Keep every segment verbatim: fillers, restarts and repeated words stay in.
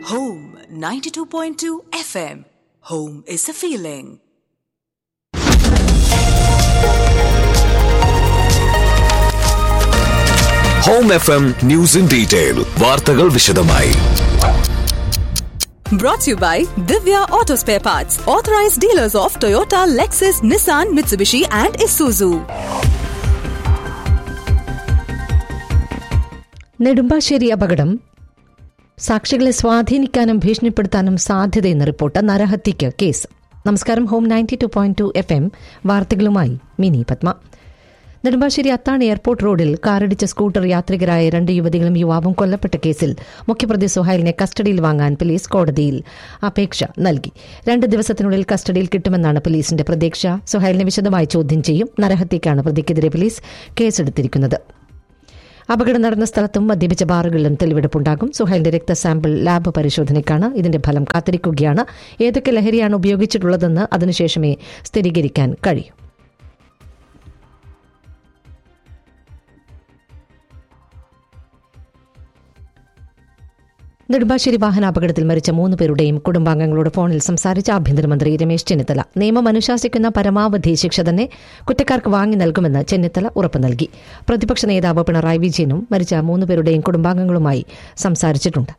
Home ninety-two point two F M. Home is a feeling. Home F M News in Detail. വാർത്തകൾ വിശദമായി. Brought to you by Divya Auto Spare Parts, authorized dealers of Toyota, Lexus, Nissan, Mitsubishi and Isuzu. Nedumbassery അപകടം സാക്ഷികളെ സ്വാധീനിക്കാനും ഭീഷണിപ്പെടുത്താനും സാധ്യതയെന്ന report. നരഹത്യയ്ക്ക് case. നമസ്കാരം. Home ninety two point two F M വാർത്തകളുമായി mini Padma. Nedumbassery അത്താണി airport റോഡിൽ കാറിടിച്ച scooter യാത്രികരായ രണ്ട് യുവതികളും യുവാവും കൊല്ലപ്പെട്ട കേസിൽ മുഖ്യപ്രതി സുഹൈലിനെ കസ്റ്റഡിയിൽ വാങ്ങാൻ പോലീസ് കോടതിയിൽ അപേക്ഷ നൽകി. രണ്ട് ദിവസത്തിനുള്ളിൽ കസ്റ്റഡിയിൽ കിട്ടുമെന്നാണ് പോലീസിന്റെ പ്രതീക്ഷ. സുഹൈലിനെ വിശദമായി ചോദ്യം ചെയ്യും. നരഹത്യയ്ക്കാണ് പ്രതിക്കെതിരെ പോലീസ് കേസെടുത്തിരിക്കുന്നത്. അപകടം നടന്ന സ്ഥലത്തും മദ്യപിച്ച ബാറുകളിലും തെളിവെടുപ്പുണ്ടാകും. സുഹൈലിന്റെ രക്തസാമ്പിൾ ലാബ് പരിശോധനയ്ക്കാണ്. ഇതിന്റെ ഫലം കാത്തിരിക്കുകയാണ്. ഏതൊക്കെ ലഹരിയാണ് ഉപയോഗിച്ചിട്ടുള്ളതെന്ന് അതിനുശേഷമേ സ്ഥിരീകരിക്കാൻ കഴിയൂ. നെടുമ്പാശ്ശേരി വാഹനാപകടത്തിൽ മരിച്ച മൂന്ന് പേരുടെയും കുടുംബാംഗങ്ങളോട് ഫോണിൽ സംസാരിച്ച ആഭ്യന്തരമന്ത്രി രമേശ് ചെന്നിത്തല നിയമം അനുശാസിക്കുന്ന പരമാവധി ശിക്ഷ തന്നെ കുറ്റക്കാർക്ക് വാങ്ങി നൽകുമെന്ന് ചെന്നിത്തല ഉറപ്പു നൽകി. പ്രതിപക്ഷ നേതാവ് പിണറായി വിജയനും മരിച്ച മൂന്ന് പേരുടെയും കുടുംബാംഗങ്ങളുമായി സംസാരിച്ചിട്ടുണ്ട്.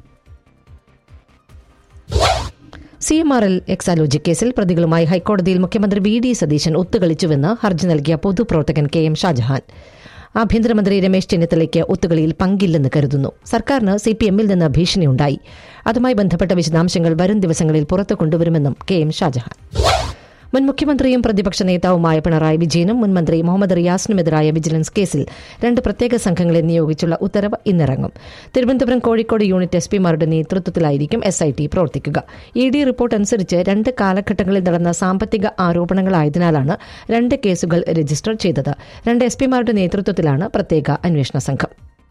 C M R L Exalogic കേസിൽ പ്രതികളുമായി ഹൈക്കോടതിയിൽ മുഖ്യമന്ത്രി വി ഡി സതീശൻ ഒത്തുകളിച്ചുവെന്ന് ഹർജി നൽകിയ പൊതുപ്രവർത്തകൻ കെ എം ഷാജഹാൻ. ആഭ്യന്തരമന്ത്രി രമേശ് ചെന്നിത്തലയ്ക്ക് ഒത്തുകളിയിൽ പങ്കില്ലെന്ന് കരുതുന്നു. സർക്കാരിന് സി പി എമ്മിൽ നിന്ന് ഭീഷണിയുണ്ടായി. അതുമായി ബന്ധപ്പെട്ട വിശദാംശങ്ങൾ വരും ദിവസങ്ങളിൽ പുറത്തു കൊണ്ടുവരുമെന്നും കെ എം ഷാജഹാൻ. മുൻ മുഖ്യമന്ത്രിയും പ്രതിപക്ഷ നേതാവുമായ പിണറായി വിജയനും മുൻമന്ത്രി മുഹമ്മദ് റിയാസിനുമെതിരായ വിജിലൻസ് കേസിൽ രണ്ട് പ്രത്യേക സംഘങ്ങളെ നിയോഗിച്ചുള്ള ഉത്തരവ് ഇന്നിറങ്ങും. തിരുവനന്തപുരം, കോഴിക്കോട് യൂണിറ്റ് എസ് പിമാരുടെ നേതൃത്വത്തിലായിരിക്കും എസ് ഐ ടി പ്രവർത്തിക്കുക. ഇ ഡി റിപ്പോർട്ട് അനുസരിച്ച് രണ്ട് കാലഘട്ടങ്ങളിൽ നടന്ന സാമ്പത്തിക ആരോപണങ്ങളായതിനാലാണ് രണ്ട് കേസുകൾ രജിസ്റ്റർ ചെയ്തത്. രണ്ട് എസ് പിമാരുടെ നേതൃത്വത്തിലാണ് പ്രത്യേക അന്വേഷണ സംഘം.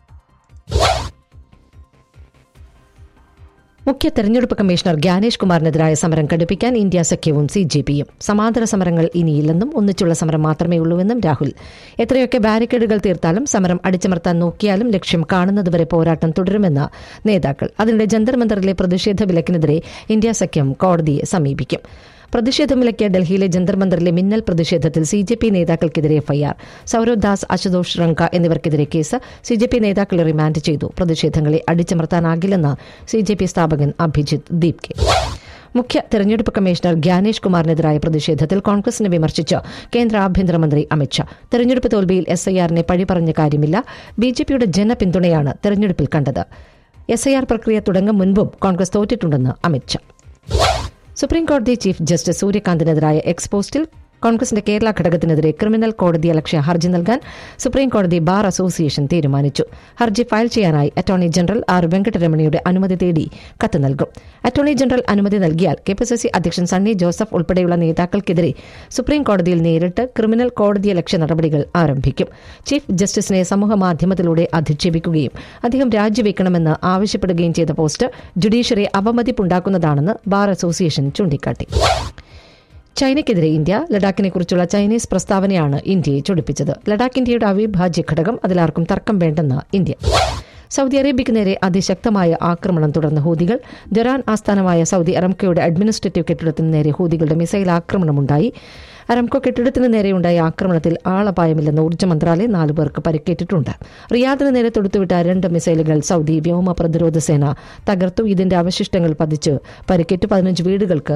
മുഖ്യ തെരഞ്ഞെടുപ്പ് കമ്മീഷണർ ജ്ഞാനേഷ് കുമാറിനെതിരായ സമരം കടുപ്പിക്കാൻ ഇന്ത്യ സഖ്യവും സി ജെ പിയും. സമാന്തര സമരങ്ങൾ ഇനിയില്ലെന്നും ഒന്നിച്ചുള്ള സമരം മാത്രമേ ഉള്ളൂവെന്നും രാഹുൽ. എത്രയൊക്കെ ബാരിക്കേഡുകൾ തീർത്താലും സമരം അടിച്ചമർത്താൻ നോക്കിയാലും ലക്ഷ്യം കാണുന്നതുവരെ പോരാട്ടം തുടരുമെന്ന് നേതാക്കൾ. അതിനിടെ ജന്തർ മന്ദറിലെ പ്രതിഷേധ വിലക്കിനെതിരെ ഇന്ത്യ സഖ്യം കോടതിയെ സമീപിക്കും. പ്രതിഷേധം വിലക്കിയ ഡൽഹിയിലെ ജന്തർ മന്ദറിലെ മിന്നൽ പ്രതിഷേധത്തിൽ C J P നേതാക്കൾക്കെതിരെ FIR. Sourav Das, Ashutosh Ranga എന്നിവർക്കെതിരെ case. C J P നേതാക്കളെ റിമാൻഡ് ചെയ്തു. പ്രതിഷേധങ്ങളെ അടിച്ചമർത്താനാകില്ലെന്ന് സി ജെ പി സ്ഥാപകൻ അഭിജിത് ദീപ്കെ. മുഖ്യ തെരഞ്ഞെടുപ്പ് കമ്മീഷണർ ജ്ഞാനേഷ് കുമാറിനെതിരായ പ്രതിഷേധത്തിൽ കോൺഗ്രസിനെ വിമർശിച്ച് കേന്ദ്ര ആഭ്യന്തരമന്ത്രി അമിത്ഷാ. തെരഞ്ഞെടുപ്പ് തോൽവിയിൽ എസ് ഐ ആറിനെ പഴി പറഞ്ഞ കാര്യമില്ല. ബി ജെ പിയുടെ ജനപിന്തുണയാണ് തെരഞ്ഞെടുപ്പിൽ കണ്ടത്. എസ് ഐ ആർ പ്രക്രിയ തുടങ്ങും മുൻപും കോൺഗ്രസ് തോറ്റിട്ടുണ്ടെന്ന് അമിത്ഷാ. സുപ്രീംകോടതി ചീഫ് ജസ്റ്റിസ് സൂര്യകാന്തിനെതിരായ എക്സ്പോസ്റ്റിൽ കോൺഗ്രസിന്റെ കേരള ഘടകത്തിനെതിരെ ക്രിമിനൽ കോടതിയലക്ഷ്യ ഹർജി നൽകാൻ സുപ്രീംകോടതി ബാർ അസോസിയേഷൻ തീരുമാനിച്ചു. ഹർജി ഫയൽ ചെയ്യാനായി അറ്റോർണി ജനറൽ ആർ വെങ്കട്ടരമണിയുടെ അനുമതി തേടി കത്ത് നൽകും. അറ്റോർണി ജനറൽ അനുമതി നൽകിയാൽ കെ പി സി സി അധ്യക്ഷൻ സണ്ണി ജോസഫ് ഉൾപ്പെടെയുള്ള നേതാക്കൾക്കെതിരെ സുപ്രീംകോടതിയിൽ നേരിട്ട് ക്രിമിനൽ കോടതിയലക്ഷ്യ നടപടികൾ ആരംഭിക്കും. ചീഫ് ജസ്റ്റിസിനെ സമൂഹമാധ്യമത്തിലൂടെ അധിക്ഷേപിക്കുകയും അദ്ദേഹം രാജിവെക്കണമെന്ന് ആവശ്യപ്പെടുകയും ചെയ്ത പോസ്റ്റ് ജുഡീഷ്യറി അവമതിപ്പുണ്ടാക്കുന്നതാണെന്ന് ബാർ അസോസിയേഷൻ ചൂണ്ടിക്കാട്ടി. ചൈനയ്ക്കെതിരെ ഇന്ത്യ. ലഡാക്കിനെക്കുറിച്ചുള്ള ചൈനീസ് പ്രസ്താവനയാണ് ഇന്ത്യയെ ചൊടിപ്പിച്ചത്. ലഡാക്ക് ഇന്ത്യയുടെ അവിഭാജ്യ ഘടകം, അതിലാർക്കും തർക്കം വേണ്ടെന്ന് ഇന്ത്യ. സൗദി അറേബ്യയ്ക്ക് നേരെ അതിശക്തമായ ആക്രമണം തുടർന്ന് ഹൂതികൾ. ജറാൻ ആസ്ഥാനമായ സൗദി അറംകോയുടെ അഡ്മിനിസ്ട്രേറ്റീവ് കെട്ടിടത്തിന് നേരെ ഹൂതികളുടെ മിസൈൽ ആക്രമണമുണ്ടായി. അറംകോ കെട്ടിടത്തിന് നേരെയുണ്ടായ ആക്രമണത്തിൽ ആളപായമില്ലെന്ന് ഊർജ്ജ മന്ത്രാലയം. നാലു പേർക്ക് പരിക്കേറ്റിട്ടുണ്ട്. റിയാദിന് നേരെ തൊടുത്തുവിട്ട രണ്ട് മിസൈലുകൾ സൗദി വ്യോമ പ്രതിരോധ സേന തകർത്തു. ഇതിന്റെ അവശിഷ്ടങ്ങൾ പതിച്ച് പരിക്കേറ്റു. പതിനഞ്ച് വീടുകൾക്ക്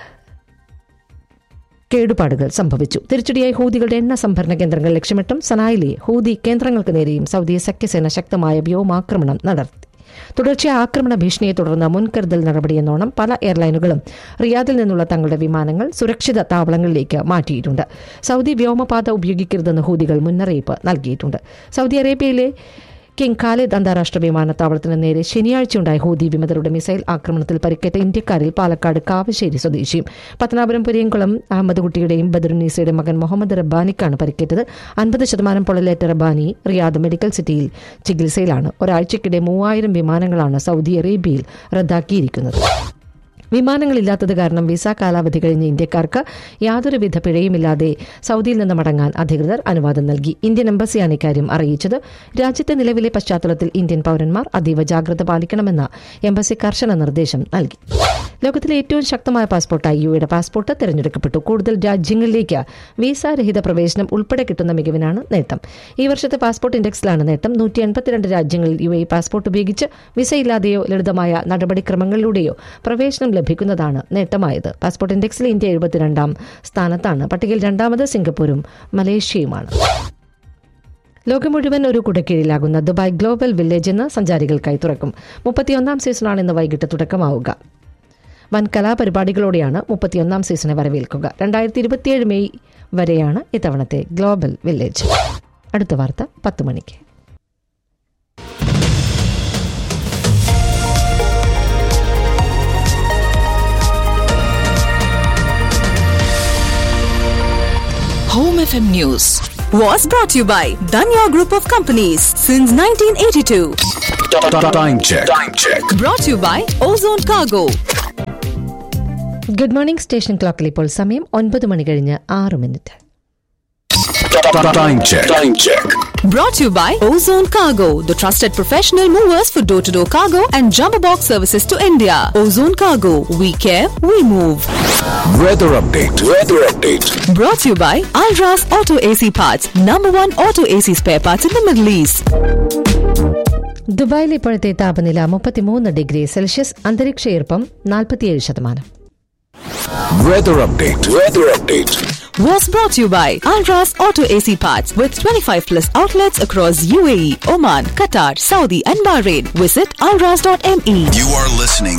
കേടുപാടുകൾ സംഭവിച്ചു. തിരിച്ചടിയായി ഹൂതികളുടെ എണ്ണ സംഭരണ കേന്ദ്രങ്ങൾ ലക്ഷ്യമിട്ടും സനായിലെ ഹൂതി കേന്ദ്രങ്ങൾക്ക് നേരെയും സൗദി സഖ്യസേന ശക്തമായ വ്യോമാക്രമണം നടത്തി. തുടർച്ചയായ ആക്രമണ ഭീഷണിയെ തുടർന്ന് മുൻകരുതൽ നടപടിയെന്നോണം പല എയർലൈനുകളും റിയാദിൽ നിന്നുള്ള തങ്ങളുടെ വിമാനങ്ങൾ സുരക്ഷിത താവളങ്ങളിലേക്ക് മാറ്റിയിട്ടുണ്ട്. സൗദി വ്യോമപാത ഉപയോഗിക്കരുതെന്ന് ഹൂതികൾ മുന്നറിയിപ്പ് നൽകിയിട്ടുണ്ട്. സൗദി അറേബ്യയിലെ കിങ് ഖാലിദ് അന്താരാഷ്ട്ര വിമാനത്താവളത്തിന് നേരെ ശനിയാഴ്ചയുണ്ടായ ഹൂതി വിമതരുടെ മിസൈൽ ആക്രമണത്തിൽ പരിക്കേറ്റ ഇന്ത്യക്കാരിൽ പാലക്കാട് കാവശ്ശേരി സ്വദേശിയും പത്തനാപുരം പുരിയംകുളം അഹമ്മദ് കുട്ടിയുടെയും ബദറുന്നീസയുടെ മകൻ മുഹമ്മദ് റബ്ബാനിക്കാണ് പരിക്കേറ്റത്. അൻപത് ശതമാനം പൊള്ളലേറ്റ റബ്ബാനി റിയാദ് മെഡിക്കൽ സിറ്റിയിൽ ചികിത്സയിലാണ്. ഒരാഴ്ചയ്ക്കിടെ മൂവായിരം വിമാനങ്ങളാണ് സൗദി അറേബ്യയിൽ റദ്ദാക്കിയിരിക്കുന്നത്. വിമാനങ്ങളില്ലാത്തത് കാരണം വിസ കാലാവധി കഴിഞ്ഞ ഇന്ത്യക്കാർക്ക് യാതൊരുവിധ പിഴയുമില്ലാതെ സൗദിയിൽ നിന്ന് മടങ്ങാൻ അധികൃതർ അനുവാദം നൽകി. ഇന്ത്യൻ എംബസിയാണ് ഇക്കാര്യം അറിയിച്ചത്. രാജ്യത്തെ നിലവിലെ പശ്ചാത്തലത്തിൽ ഇന്ത്യൻ പൌരന്മാർ അതീവ ജാഗ്രത പാലിക്കണമെന്ന് എംബസി കർശന നിർദ്ദേശം നൽകി. ലോകത്തിലെ ഏറ്റവും ശക്തമായ പാസ്പോർട്ടായി യു എയുടെ പാസ്പോർട്ട് തിരഞ്ഞെടുക്കപ്പെട്ടു. കൂടുതൽ രാജ്യങ്ങളിലേക്ക് വിസ രഹിത പ്രവേശനം ഉൾപ്പെടെ കിട്ടുന്ന മികവിനാണ് നേട്ടം. ഈ വർഷത്തെ പാസ്പോർട്ട് ഇൻഡെക്സിലാണ് നേട്ടം. നൂറ്റി എൺപത്തിരണ്ട് രാജ്യങ്ങളിൽ യു എ പാസ്പോർട്ട് ഉപയോഗിച്ച് വിസയില്ലാതെയോ ലളിതമായ നടപടിക്രമങ്ങളിലൂടെയോ പ്രവേശനം ലഭിക്കുന്നതാണ് നേട്ടമായത്. പാസ്പോർട്ട് ഇൻഡെക്സിൽ ഇന്ത്യ എഴുപത്തിരണ്ടാം സ്ഥാനത്താണ്. പട്ടികയിൽ രണ്ടാമത് സിംഗപ്പൂരും മലേഷ്യയുമാണ്. ലോകം മുഴുവൻ ഒരു കുടക്കീഴിലാകുന്ന ദുബായ് ഗ്ലോബൽ വില്ലേജ് ഇന്ന് സഞ്ചാരികൾക്കായി തുറക്കും. മുപ്പത്തിയൊന്നാം സീസണാണ് ഇന്ന് വൈകിട്ട് തുടക്കമാവുക. വൻ കലാപരിപാടികളോടെയാണ് മുപ്പത്തിയൊന്നാം സീസണെ വരവേൽക്കുക. രണ്ടായിരത്തി ഇരുപത്തിയേഴ് മെയ് വരെയാണ് ഇത്തവണത്തെ ഗ്ലോബൽ വില്ലേജ്. അടുത്ത വാർത്ത പത്ത് മണിക്ക്. Home F M News was brought to you by Danya Group of Companies since nineteen eighty-two. Time check. Time check. Brought to you by Ozone Cargo. Good morning. Station ക്ലോക്കിൽ ഇപ്പോൾ സമയം ഒൻപത് മണി കഴിഞ്ഞ് ആറ് minute. Time check. Time check. Brought to you by Ozone Cargo, the trusted professional movers for door-to-door cargo and jumbo box services to India. Ozone Cargo, we care, we move. Weather update. Weather update. Brought to you by Alras Auto A C Parts, number one auto A C spare parts in the Middle East. ദുബായിൽ ഇപ്പോഴത്തെ താപനില മുപ്പത്തിമൂന്ന് degree Celsius. അന്തരീക്ഷ ഈർപ്പം നാൽപ്പത്തിയേഴ് ശതമാനം. Weather update. Weather update. Was brought to you by Alras Auto A C Parts with twenty-five plus outlets across U A E, Oman, Qatar, Saudi and Bahrain. Visit alras dot m e. You are listening